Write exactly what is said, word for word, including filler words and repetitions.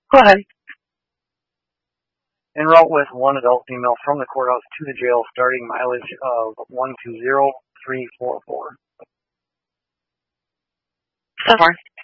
Go ahead. En route with one adult female from the courthouse to the jail, starting mileage of one two zero three four four. So far.